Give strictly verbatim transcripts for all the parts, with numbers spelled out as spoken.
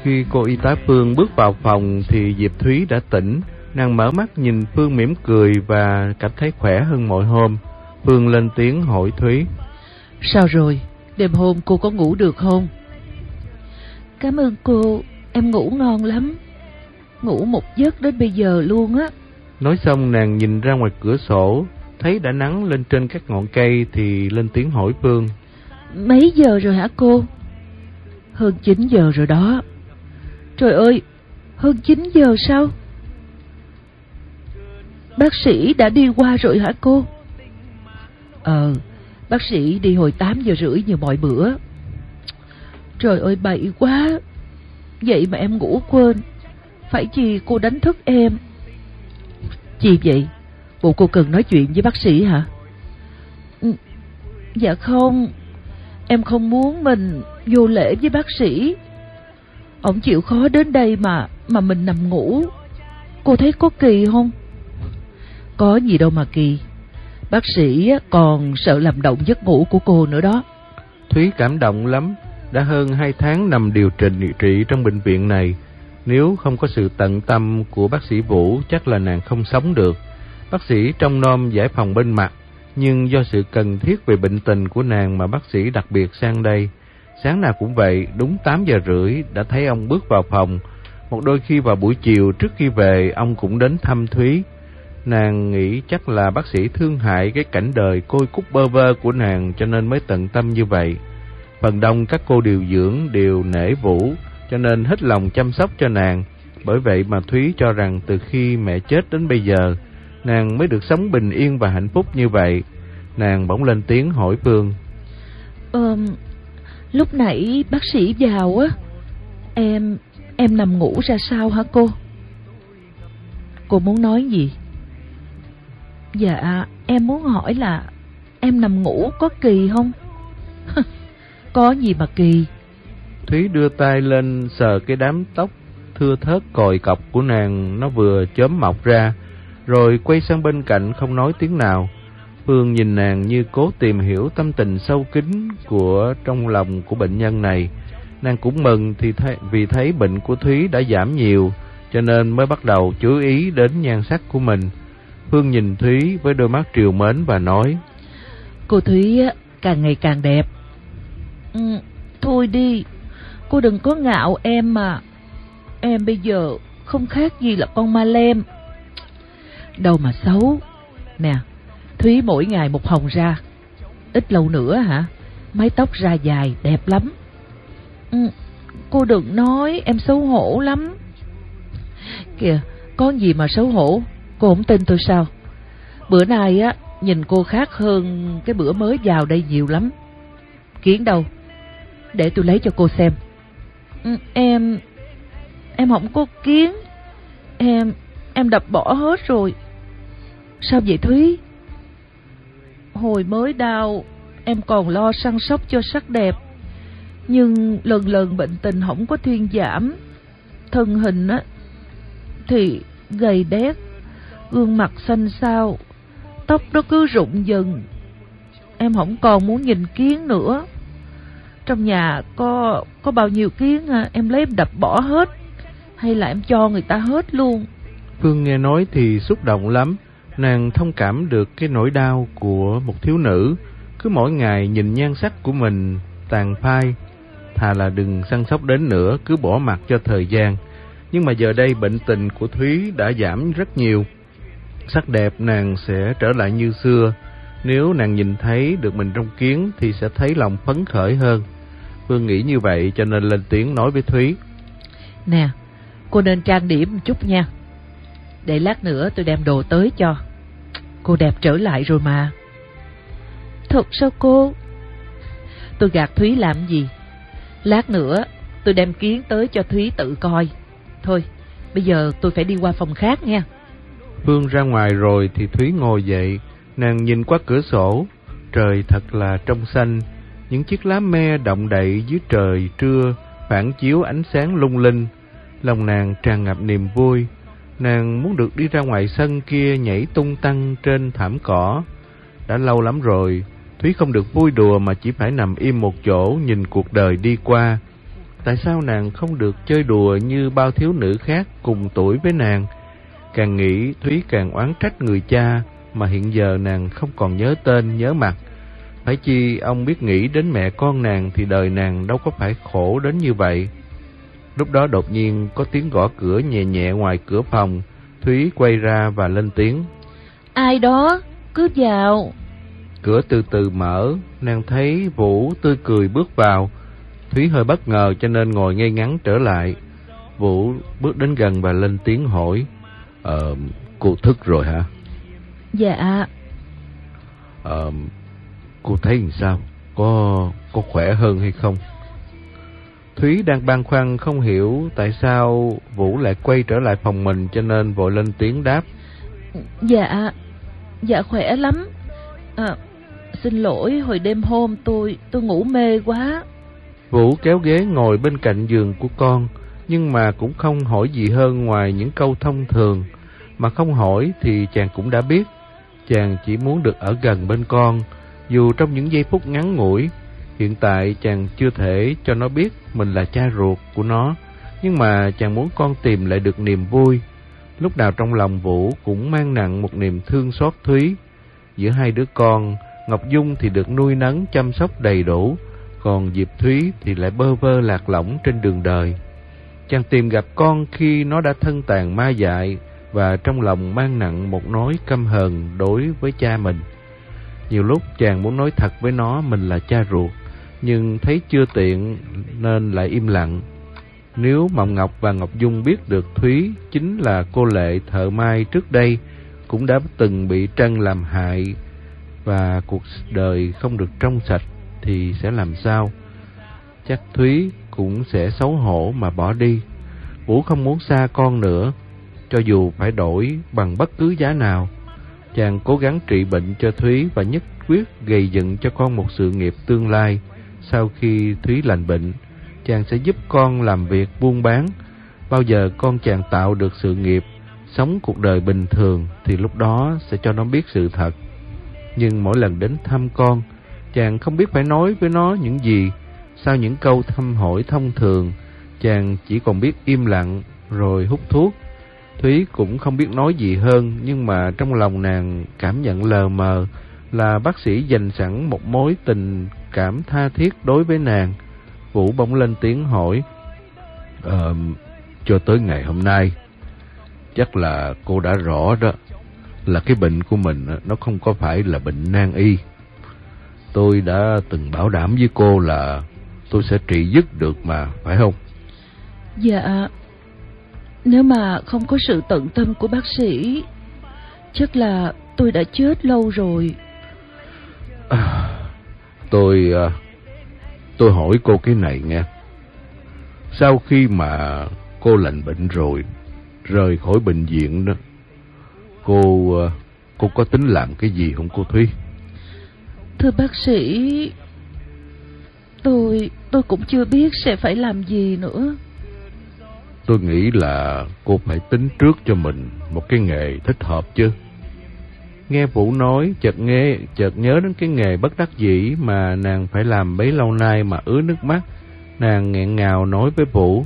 Khi cô y tá Phương bước vào phòng thì Diệp Thúy đã tỉnh. Nàng mở mắt nhìn Phương mỉm cười và cảm thấy khỏe hơn mọi hôm. Phương lên tiếng hỏi Thúy: Sao rồi? Đêm hôm cô có ngủ được không? Cảm ơn cô, em ngủ ngon lắm. Ngủ một giấc đến bây giờ luôn á. Nói xong nàng nhìn ra ngoài cửa sổ, thấy đã nắng lên trên các ngọn cây thì lên tiếng hỏi Phương: Mấy giờ rồi hả cô? Hơn chín giờ rồi đó. Trời ơi, hơn chín giờ sao? Bác sĩ đã đi qua rồi hả cô? Ờ, bác sĩ đi hồi tám giờ rưỡi như mọi bữa. Trời ơi, bậy quá. Vậy mà em ngủ quên. Phải chi cô đánh thức em? Chi vậy? Bộ cô cần nói chuyện với bác sĩ hả? Ừ, dạ không. Em không muốn mình vô lễ với bác sĩ. Ổng chịu khó đến đây mà Mà mình nằm ngủ. Cô thấy có kỳ không? Có gì đâu mà kỳ. Bác sĩ còn sợ làm động giấc ngủ của cô nữa đó. Thúy cảm động lắm. Đã hơn hai tháng nằm điều trị trị trong bệnh viện này. Nếu không có sự tận tâm của bác sĩ Vũ, chắc là nàng không sống được. Bác sĩ trông nom giải phòng bên mặt, nhưng do sự cần thiết về bệnh tình của nàng mà bác sĩ đặc biệt sang đây. Sáng nào cũng vậy, đúng tám giờ rưỡi đã thấy ông bước vào phòng. Một đôi khi vào buổi chiều trước khi về, ông cũng đến thăm Thúy. Nàng nghĩ chắc là bác sĩ thương hại cái cảnh đời côi cút bơ vơ của nàng cho nên mới tận tâm như vậy. Phần đông các cô điều dưỡng đều nể Vũ, cho nên hết lòng chăm sóc cho nàng. Bởi vậy mà Thúy cho rằng từ khi mẹ chết đến bây giờ, nàng mới được sống bình yên và hạnh phúc như vậy. Nàng bỗng lên tiếng hỏi Phương: Ờ, lúc nãy bác sĩ vào á, Em, em nằm ngủ ra sao hả cô? Cô muốn nói gì? Dạ, em muốn hỏi là em nằm ngủ có kỳ không? Có gì mà kỳ. Thúy đưa tay lên sờ cái đám tóc thưa thớt còi cọc của nàng, nó vừa chớm mọc ra, rồi quay sang bên cạnh không nói tiếng nào. Phương nhìn nàng như cố tìm hiểu tâm tình sâu kín của trong lòng của bệnh nhân này. Nàng cũng mừng thì thấy, vì thấy bệnh của Thúy đã giảm nhiều, cho nên mới bắt đầu chú ý đến nhan sắc của mình. Phương nhìn Thúy với đôi mắt trìu mến và nói: Cô Thúy càng ngày càng đẹp. Ừ, thôi đi, cô đừng có ngạo em mà. Em bây giờ không khác gì là con ma lem. Đâu mà xấu. Nè, Thúy mỗi ngày một hồng ra. Ít lâu nữa hả, mái tóc ra dài đẹp lắm. Ừ, cô đừng nói, em xấu hổ lắm. Kìa, có gì mà xấu hổ? Cô không tin tôi sao? Bữa nay á, nhìn cô khác hơn cái bữa mới vào đây nhiều lắm. Kiến đâu? Để tôi lấy cho cô xem. Ừ, em Em không có kiến. Em Em đập bỏ hết rồi. Sao vậy Thúy? Hồi mới đau, em còn lo săn sóc cho sắc đẹp. Nhưng lần lần bệnh tình không có thuyên giảm. Thân hình á thì gầy đét, gương mặt xanh xao, tóc nó cứ rụng dần. Em không còn muốn nhìn kiến nữa. Trong nhà có có bao nhiêu kiến à, em lấy em đập bỏ hết, hay là em cho người ta hết luôn? Phương nghe nói thì xúc động lắm. Nàng thông cảm được cái nỗi đau của một thiếu nữ cứ mỗi ngày nhìn nhan sắc của mình tàn phai. Thà là đừng săn sóc đến nữa, cứ bỏ mặc cho thời gian. Nhưng mà giờ đây bệnh tình của Thúy đã giảm rất nhiều. Sắc đẹp nàng sẽ trở lại như xưa. Nếu nàng nhìn thấy được mình trong kiến thì sẽ thấy lòng phấn khởi hơn. Phương nghĩ như vậy cho nên lên tiếng nói với Thúy: Nè, cô nên trang điểm một chút nha. Để lát nữa tôi đem đồ tới cho. Cô đẹp trở lại rồi mà. Thật sao cô? Tôi gạt Thúy làm gì? Lát nữa tôi đem kiến tới cho Thúy tự coi. Thôi, bây giờ tôi phải đi qua phòng khác nha. Phương ra ngoài rồi thì Thúy ngồi dậy. Nàng nhìn qua cửa sổ. Trời thật là trong xanh. Những chiếc lá me động đậy dưới trời trưa phản chiếu ánh sáng lung linh. Lòng nàng tràn ngập niềm vui. Nàng muốn được đi ra ngoài sân kia nhảy tung tăng trên thảm cỏ. Đã lâu lắm rồi Thúy không được vui đùa mà chỉ phải nằm im một chỗ nhìn cuộc đời đi qua. tại sao nàng không được chơi đùa như bao thiếu nữ khác cùng tuổi với nàng. Càng nghĩ Thúy càng oán trách người cha mà hiện giờ nàng không còn nhớ tên nhớ mặt. Phải chi ông biết nghĩ đến mẹ con nàng thì đời nàng đâu có phải khổ đến như vậy. Lúc đó đột nhiên có tiếng gõ cửa nhẹ nhẹ ngoài cửa phòng. Thúy quay ra và lên tiếng: Ai đó, cứ vào. Cửa từ từ mở, nàng thấy Vũ tươi cười bước vào. Thúy hơi bất ngờ cho nên ngồi ngây ngắn trở lại. Vũ bước đến gần và lên tiếng hỏi: Ờ, cô thức rồi hả? Dạ. Ờ, cô thấy làm sao? Có, có khỏe hơn hay không? Thúy đang băn khoăn không hiểu tại sao Vũ lại quay trở lại phòng mình cho nên vội lên tiếng đáp: Dạ, dạ khỏe lắm. À, xin lỗi hồi đêm hôm tôi, tôi ngủ mê quá. Vũ kéo ghế ngồi bên cạnh giường của con, nhưng mà cũng không hỏi gì hơn ngoài những câu thông thường. Mà không hỏi thì chàng cũng đã biết. Chàng chỉ muốn được ở gần bên con, dù trong những giây phút ngắn ngủi. Hiện tại chàng chưa thể cho nó biết mình là cha ruột của nó, nhưng mà chàng muốn con tìm lại được niềm vui. Lúc nào trong lòng Vũ cũng mang nặng một niềm thương xót Thúy. Giữa hai đứa con, Ngọc Dung thì được nuôi nấng chăm sóc đầy đủ, còn Diệp Thúy thì lại bơ vơ lạc lõng trên đường đời. Chàng tìm gặp con khi nó đã thân tàn ma dại và trong lòng mang nặng một nỗi căm hờn đối với cha mình. Nhiều lúc chàng muốn nói thật với nó mình là cha ruột, nhưng thấy chưa tiện nên lại im lặng. Nếu Mộng Ngọc và Ngọc Dung biết được Thúy chính là cô Lệ thợ may trước đây cũng đã từng bị Trân làm hại và cuộc đời không được trong sạch thì sẽ làm sao? Chắc Thúy cũng sẽ xấu hổ mà bỏ đi. Vũ không muốn xa con nữa, cho dù phải đổi bằng bất cứ giá nào. Chàng cố gắng trị bệnh cho Thúy và nhất quyết gây dựng cho con một sự nghiệp tương lai. Sau khi Thúy lành bệnh, chàng sẽ giúp con làm việc buôn bán. Bao giờ con chàng tạo được sự nghiệp, sống cuộc đời bình thường thì lúc đó sẽ cho nó biết sự thật. Nhưng mỗi lần đến thăm con, chàng không biết phải nói với nó những gì. Sau những câu thăm hỏi thông thường, chàng chỉ còn biết im lặng rồi hút thuốc. Thúy cũng không biết nói gì hơn, nhưng mà trong lòng nàng cảm nhận lờ mờ là bác sĩ dành sẵn một mối tình cảm tha thiết đối với nàng. Vũ bỗng lên tiếng hỏi: Ờ, cho tới ngày hôm nay, chắc là cô đã rõ đó, là cái bệnh của mình nó không có phải là bệnh nan y. Tôi đã từng bảo đảm với cô là tôi sẽ trị dứt được mà, phải không? Dạ, nếu mà không có sự tận tâm của bác sĩ, chắc là tôi đã chết lâu rồi. À, tôi tôi hỏi cô cái này nghe. Sau khi mà cô lành bệnh rồi, rời khỏi bệnh viện đó, cô cô có tính làm cái gì không cô Thúy? Thưa bác sĩ, tôi tôi cũng chưa biết sẽ phải làm gì nữa. Tôi nghĩ là cô phải tính trước cho mình một cái nghề thích hợp chứ. Nghe Vũ nói, chợt nghe chợt nhớ đến cái nghề bất đắc dĩ mà nàng phải làm bấy lâu nay mà ứa nước mắt. Nàng nghẹn ngào nói với Vũ: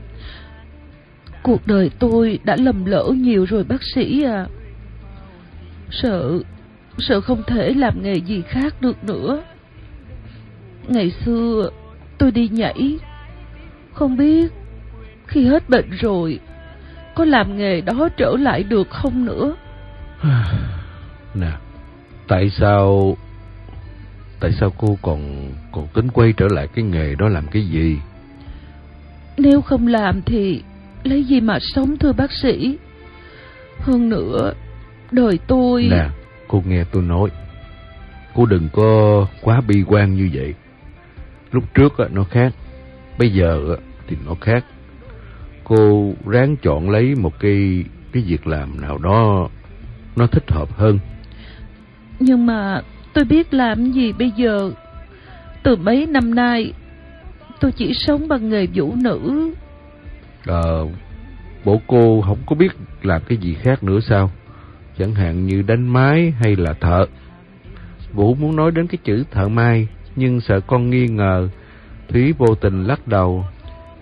Cuộc đời tôi đã lầm lỡ nhiều rồi bác sĩ à. Sợ, sợ không thể làm nghề gì khác được nữa. Ngày xưa tôi đi nhảy, không biết khi hết bệnh rồi có làm nghề đó trở lại được không nữa. Nè, tại sao Tại sao cô còn còn tính quay trở lại cái nghề đó làm cái gì? Nếu không làm thì lấy gì mà sống thưa bác sĩ? Hơn nữa, đời tôi... Nè, cô nghe tôi nói, cô đừng có quá bi quan như vậy. Lúc trước nó khác, bây giờ thì nó khác. Cô ráng chọn lấy một cái cái việc làm nào đó nó thích hợp hơn. Nhưng mà tôi biết làm gì bây giờ? Từ mấy năm nay tôi chỉ sống bằng nghề vũ nữ. Ờ, bộ cô không có biết làm cái gì khác nữa sao? Chẳng hạn như đánh máy hay là thợ. Vũ muốn nói đến cái chữ thợ may, nhưng sợ con nghi ngờ. Thúy vô tình lắc đầu.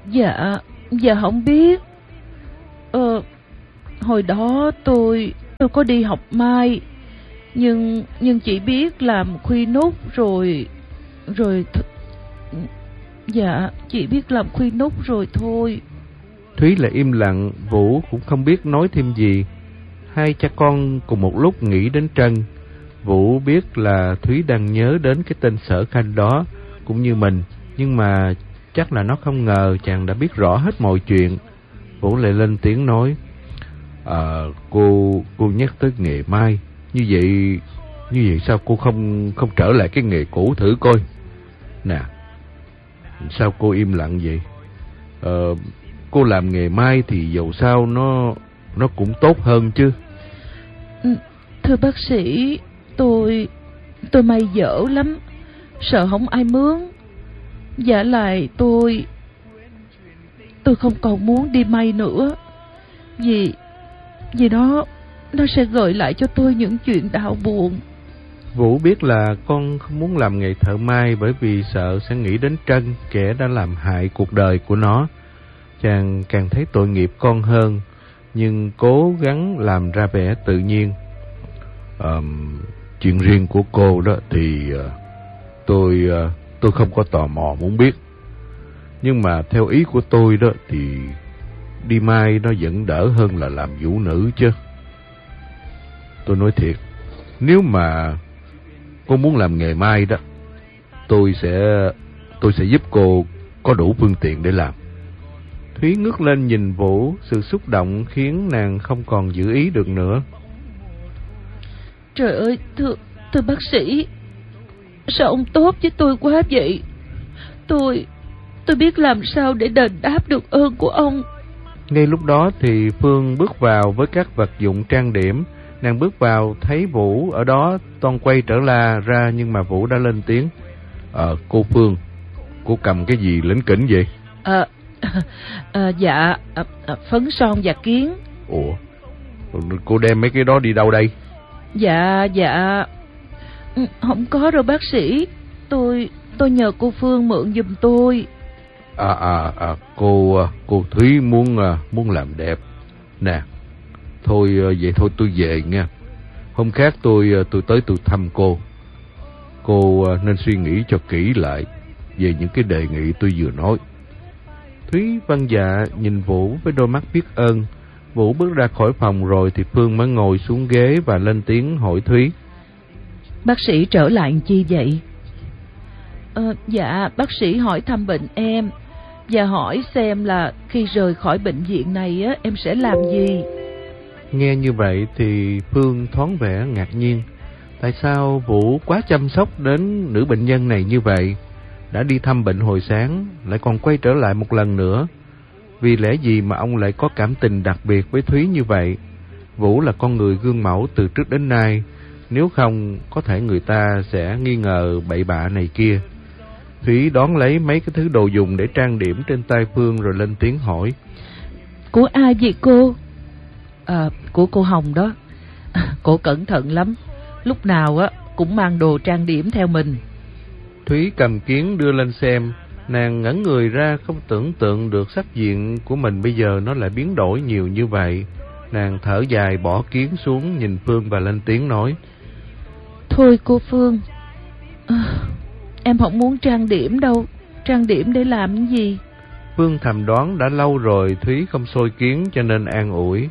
Dạ, dạ không biết. Ờ, hồi đó tôi tôi có đi học may, nhưng nhưng chỉ biết làm khuy nút rồi rồi th... dạ chỉ biết làm khuy nút rồi thôi. Thúy lại im lặng, Vũ cũng không biết nói thêm gì. Hai cha con cùng một lúc nghĩ đến Trân. Vũ biết là Thúy đang nhớ đến cái tên Sở Khanh đó cũng như mình, nhưng mà chắc là nó không ngờ chàng đã biết rõ hết mọi chuyện. Vũ lại lên tiếng nói: À, cô cô nhắc tới nghề may, như vậy như vậy sao cô không không trở lại cái nghề cũ thử coi? Nè, sao cô im lặng vậy? Ờ, cô làm nghề may thì dầu sao nó nó cũng tốt hơn chứ. Thưa bác sĩ, tôi tôi may dở lắm, sợ không ai mướn. Giả lại tôi tôi không còn muốn đi may nữa, vì vì nó nó sẽ gợi lại cho tôi những chuyện đau buồn. Vũ biết là con không muốn làm nghề thợ may bởi vì sợ sẽ nghĩ đến Trân, kẻ đã làm hại cuộc đời của nó. Chàng càng thấy tội nghiệp con hơn, nhưng cố gắng làm ra vẻ tự nhiên. À, chuyện riêng của cô đó thì uh, tôi uh, tôi không có tò mò muốn biết. Nhưng mà theo ý của tôi đó thì đi may nó vẫn đỡ hơn là làm vũ nữ chứ. Tôi nói thiệt, nếu mà cô muốn làm nghề may đó, tôi sẽ tôi sẽ giúp cô có đủ phương tiện để làm. Thúy ngước lên nhìn Vũ, sự xúc động khiến nàng không còn giữ ý được nữa. Trời ơi, thưa thưa bác sĩ, sao ông tốt với tôi quá vậy? Tôi tôi biết làm sao để đền đáp được ơn của ông. Ngay lúc đó thì Phương bước vào với các vật dụng trang điểm. Nàng bước vào thấy Vũ ở đó, toan quay trở la ra, nhưng mà Vũ đã lên tiếng: Ờ, cô Phương, cô cầm cái gì lỉnh kỉnh vậy? Ờ, à, dạ, à, à, phấn son và kiến. Ủa, cô đem mấy cái đó đi đâu đây? Dạ, dạ, không có đâu bác sĩ. Tôi, tôi nhờ cô Phương mượn giùm tôi. À, à, à, cô, cô Thúy muốn, muốn làm đẹp. Nè, thôi vậy thôi tôi về nha. Hôm khác tôi, tôi tới tôi thăm cô. Cô nên suy nghĩ cho kỹ lại về những cái đề nghị tôi vừa nói. Thúy vâng dạ nhìn Vũ với đôi mắt biết ơn. Vũ bước ra khỏi phòng rồi thì Phương mới ngồi xuống ghế và lên tiếng hỏi Thúy: Bác sĩ trở lại làm chi vậy? Ờ, dạ, bác sĩ hỏi thăm bệnh em và hỏi xem là khi rời khỏi bệnh viện này á, em sẽ làm gì. Nghe như vậy thì Phương thoáng vẻ ngạc nhiên. Tại sao Vũ quá chăm sóc đến nữ bệnh nhân này như vậy? Đã đi thăm bệnh hồi sáng, lại còn quay trở lại một lần nữa. Vì lẽ gì mà ông lại có cảm tình đặc biệt với Thúy như vậy? Vũ là con người gương mẫu từ trước đến nay, nếu không có thể người ta sẽ nghi ngờ bậy bạ này kia. Thúy đón lấy mấy cái thứ đồ dùng để trang điểm trên tay Phương rồi lên tiếng hỏi: Của ai vậy cô? À, của cô Hồng đó. Cô cẩn thận lắm, lúc nào á cũng mang đồ trang điểm theo mình. Thúy cầm kiến đưa lên xem. Nàng ngẩn người ra, không tưởng tượng được sắc diện của mình bây giờ nó lại biến đổi nhiều như vậy. Nàng thở dài bỏ kiến xuống, nhìn Phương và lên tiếng nói: Thôi cô Phương, à, em không muốn trang điểm đâu. Trang điểm để làm cái gì? Phương thầm đoán đã lâu rồi Thúy không soi kiến cho nên an ủi: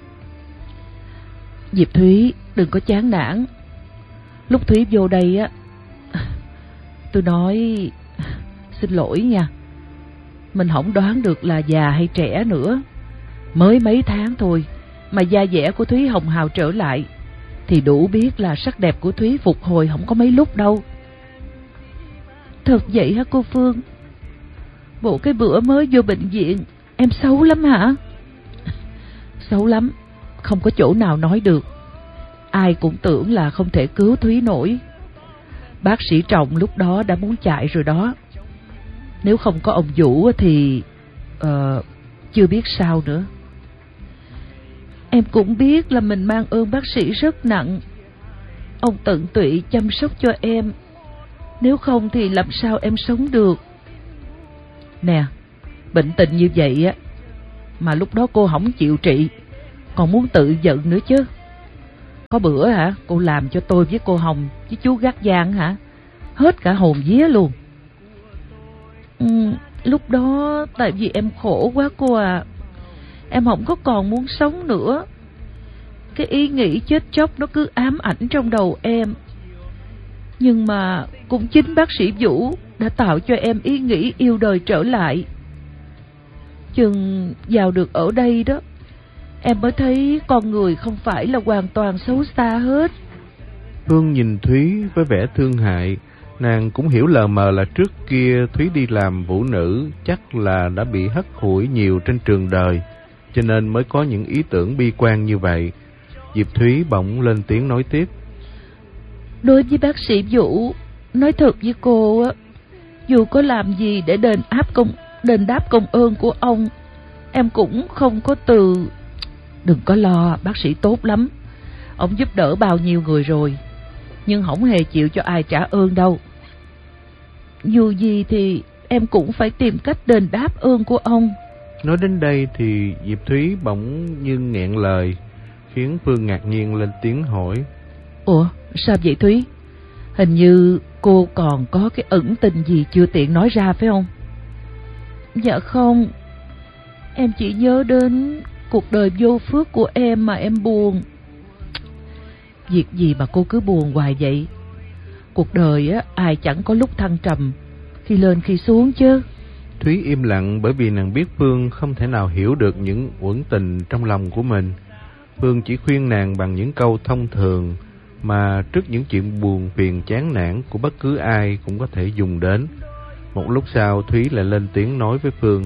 Diệp Thúy, đừng có chán nản. Lúc Thúy vô đây á, tôi nói xin lỗi nha, mình không đoán được là già hay trẻ nữa. Mới mấy tháng thôi mà da dẻ của Thúy hồng hào trở lại, thì đủ biết là sắc đẹp của Thúy phục hồi không có mấy lúc đâu. Thật vậy hả cô Phương? Bộ cái bữa mới vô bệnh viện em xấu lắm hả? Xấu lắm, không có chỗ nào nói được. Ai cũng tưởng là không thể cứu Thúy nổi. Bác sĩ Trọng lúc đó đã muốn chạy rồi đó. Nếu không có ông Vũ thì uh, chưa biết sao nữa. Em cũng biết là mình mang ơn bác sĩ rất nặng. Ông tận tụy chăm sóc cho em, nếu không thì làm sao em sống được. Nè, bệnh tình như vậy á, mà lúc đó cô không chịu trị, còn muốn tự giận nữa chứ. Có bữa hả, cô làm cho tôi với cô Hồng với chú Gác Giang hả, hết cả hồn vía luôn. Ừ, lúc đó tại vì em khổ quá cô à, em không có còn muốn sống nữa. Cái ý nghĩ chết chóc nó cứ ám ảnh trong đầu em. Nhưng mà cũng chính bác sĩ Vũ đã tạo cho em ý nghĩ yêu đời trở lại. Chừng vào được ở đây đó, em mới thấy con người không phải là hoàn toàn xấu xa hết. Phương nhìn Thúy với vẻ thương hại. Nàng cũng hiểu lờ mờ là trước kia Thúy đi làm vũ nữ chắc là đã bị hất hủi nhiều trên trường đời, cho nên mới có những ý tưởng bi quan như vậy. Diệp Thúy bỗng lên tiếng nói tiếp. Đối với bác sĩ Vũ, nói thật với cô á, dù có làm gì để đền áp công đền đáp công ơn của ông, em cũng không có từ. Đừng có lo, bác sĩ tốt lắm. Ông giúp đỡ bao nhiêu người rồi, nhưng không hề chịu cho ai trả ơn đâu. Dù gì thì em cũng phải tìm cách đền đáp ơn của ông. Nói đến đây thì Diệp Thúy bỗng như nghẹn lời, khiến Phương ngạc nhiên lên tiếng hỏi. Ủa, sao vậy Thúy? Hình như cô còn có cái ẩn tình gì chưa tiện nói ra phải không? Dạ không, em chỉ nhớ đến cuộc đời vô phước của em mà em buồn. Việc gì mà cô cứ buồn hoài vậy? Cuộc đời á, ai chẳng có lúc thăng trầm, khi lên khi xuống chứ. Thúy im lặng bởi vì nàng biết Phương không thể nào hiểu được những uẩn tình trong lòng của mình. Phương chỉ khuyên nàng bằng những câu thông thường mà trước những chuyện buồn phiền chán nản của bất cứ ai cũng có thể dùng đến. Một lúc sau Thúy lại lên tiếng nói với Phương.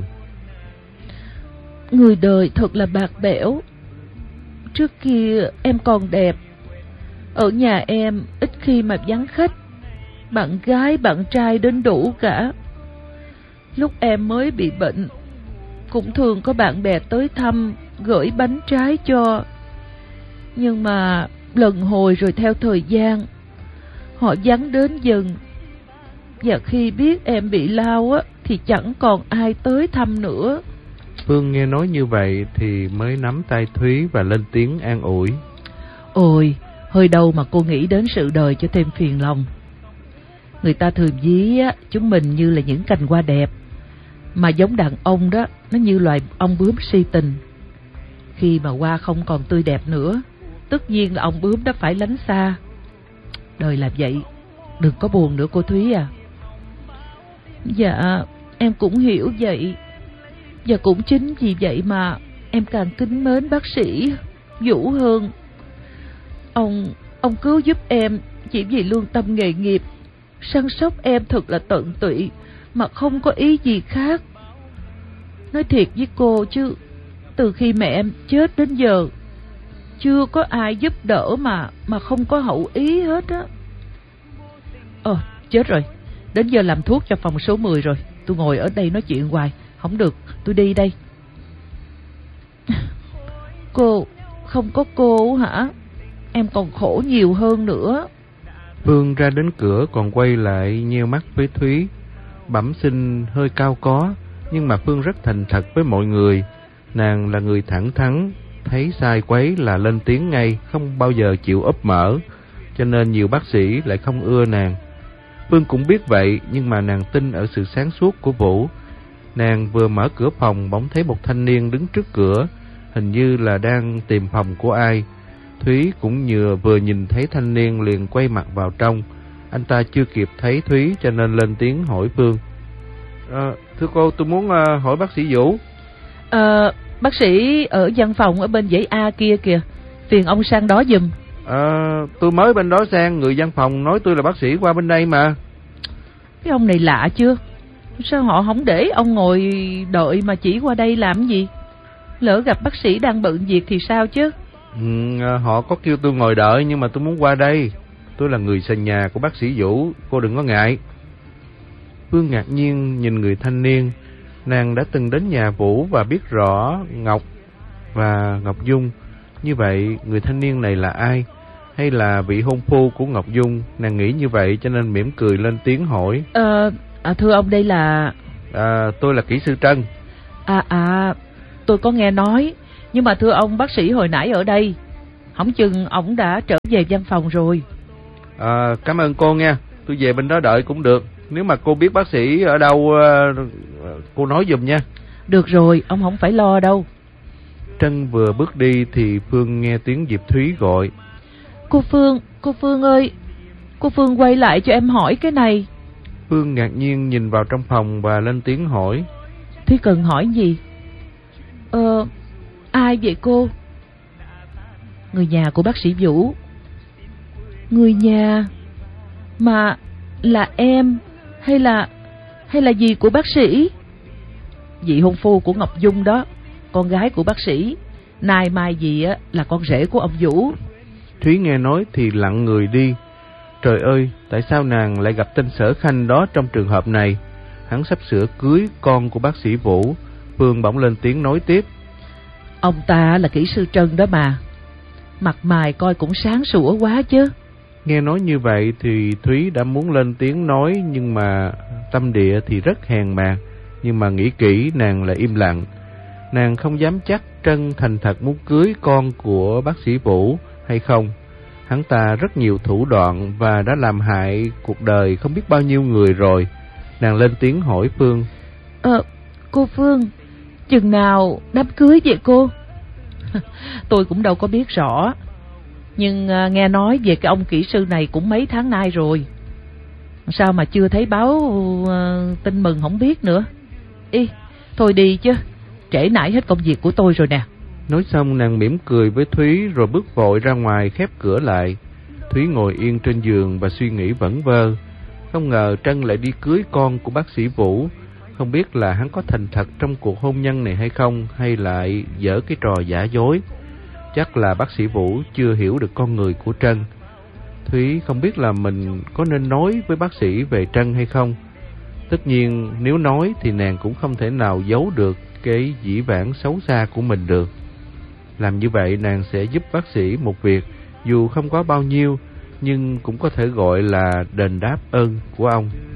Người đời thật là bạc bẽo. Trước kia em còn đẹp, ở nhà em ít khi mà vắng khách, bạn gái bạn trai đến đủ cả. Lúc em mới bị bệnh, cũng thường có bạn bè tới thăm, gửi bánh trái cho. Nhưng mà lần hồi rồi theo thời gian, họ vắng đến dần. Và khi biết em bị lao á, thì chẳng còn ai tới thăm nữa. Phương nghe nói như vậy thì mới nắm tay Thúy và lên tiếng an ủi. Ôi, hơi đâu mà cô nghĩ đến sự đời cho thêm phiền lòng. Người ta thường ví á, chúng mình như là những cành hoa đẹp, mà giống đàn ông đó, nó như loài ong bướm si tình. Khi mà hoa không còn tươi đẹp nữa, tất nhiên là ong bướm đó phải lánh xa. Đời là vậy, đừng có buồn nữa cô Thúy à. Dạ, em cũng hiểu vậy. Và cũng chính vì vậy mà em càng kính mến bác sĩ Vũ hơn. Ông, ông cứu giúp em chỉ vì lương tâm nghề nghiệp, săn sóc em thật là tận tụy, mà không có ý gì khác. Nói thiệt với cô chứ, từ khi mẹ em chết đến giờ, chưa có ai giúp đỡ mà mà không có hậu ý hết á. Ờ, chết rồi, đến giờ làm thuốc cho phòng số mười rồi. Tôi ngồi ở đây nói chuyện hoài, không được, tôi đi đây. Cô, không có cô hả? Em còn khổ nhiều hơn nữa. Phương ra đến cửa còn quay lại nheo mắt với Thúy. Bẩm sinh hơi cao có, nhưng mà Phương rất thành thật với mọi người. Nàng là người thẳng thắn, thấy sai quấy là lên tiếng ngay, không bao giờ chịu úp mở, cho nên nhiều bác sĩ lại không ưa nàng. Phương cũng biết vậy, nhưng mà nàng tin ở sự sáng suốt của Vũ. Nàng vừa mở cửa phòng bỗng thấy một thanh niên đứng trước cửa, hình như là đang tìm phòng của ai. Thúy cũng vừa vừa nhìn thấy thanh niên liền quay mặt vào trong. Anh ta chưa kịp thấy Thúy cho nên lên tiếng hỏi Phương. À, thưa cô, tôi muốn uh, hỏi bác sĩ Vũ. À, bác sĩ ở văn phòng ở bên dãy A kia kìa, phiền ông sang đó giùm. À, tôi mới bên đó sang, người văn phòng nói tôi là bác sĩ qua bên đây mà. Cái ông này lạ chưa? Sao họ không để ông ngồi đợi mà chỉ qua đây làm gì? Lỡ gặp bác sĩ đang bận việc thì sao chứ? Ừ, họ có kêu tôi ngồi đợi nhưng mà tôi muốn qua đây. Tôi là người sành nhà của bác sĩ Vũ, cô đừng có ngại. Phương ngạc nhiên nhìn người thanh niên. Nàng đã từng đến nhà Vũ và biết rõ Ngọc và Ngọc Dung. Như vậy người thanh niên này là ai? Hay là vị hôn phu của Ngọc Dung? Nàng nghĩ như vậy cho nên mỉm cười lên tiếng hỏi. Ờ, à, thưa ông đây là... À, tôi là kỹ sư Trân. À à, tôi có nghe nói, nhưng mà thưa ông, bác sĩ hồi nãy ở đây, hỏng chừng ổng đã trở về văn phòng rồi. À, cảm ơn cô nha, tôi về bên đó đợi cũng được. Nếu mà cô biết bác sĩ ở đâu, cô nói giùm nha. Được rồi, ông không phải lo đâu. Trân vừa bước đi thì Phương nghe tiếng Diệp Thúy gọi. Cô Phương, cô Phương ơi, cô Phương quay lại cho em hỏi cái này. Phương ngạc nhiên nhìn vào trong phòng và lên tiếng hỏi. Thúy cần hỏi gì? Ờ, ai vậy cô? Người nhà của bác sĩ Vũ. Người nhà? Mà là em hay là hay là gì của bác sĩ? Vị hôn phu của Ngọc Dung đó, con gái của bác sĩ. Nay mai gì á là con rể của ông Vũ. Thúy nghe nói thì lặng người đi. Trời ơi, tại sao nàng lại gặp tên Sở Khanh đó trong trường hợp này? Hắn sắp sửa cưới con của bác sĩ Vũ. Phương bỗng lên tiếng nói tiếp. Ông ta là kỹ sư Trân đó mà, mặt mày coi cũng sáng sủa quá chứ. Nghe nói như vậy thì Thúy đã muốn lên tiếng nói, nhưng mà tâm địa thì rất hèn mạt. Nhưng mà nghĩ kỹ nàng lại im lặng. Nàng không dám chắc Trân thành thật muốn cưới con của bác sĩ Vũ hay không. Hắn ta rất nhiều thủ đoạn và đã làm hại cuộc đời không biết bao nhiêu người rồi. Nàng lên tiếng hỏi Phương. Ờ, cô Phương, chừng nào đám cưới vậy cô? Tôi cũng đâu có biết rõ, nhưng uh, nghe nói về cái ông kỹ sư này cũng mấy tháng nay rồi. Sao mà chưa thấy báo uh, tin mừng không biết nữa. Ý, thôi đi chứ, trễ nải hết công việc của tôi rồi nè. Nói xong nàng mỉm cười với Thúy rồi bước vội ra ngoài khép cửa lại. Thúy ngồi yên trên giường và suy nghĩ vẩn vơ. Không ngờ Trân lại đi cưới con của bác sĩ Vũ. Không biết là hắn có thành thật trong cuộc hôn nhân này hay không, hay lại dở cái trò giả dối. Chắc là bác sĩ Vũ chưa hiểu được con người của Trân. Thúy không biết là mình có nên nói với bác sĩ về Trân hay không. Tất nhiên nếu nói thì nàng cũng không thể nào giấu được cái dĩ vãng xấu xa của mình được. Làm như vậy nàng sẽ giúp bác sĩ một việc, dù không có bao nhiêu, nhưng cũng có thể gọi là đền đáp ơn của ông.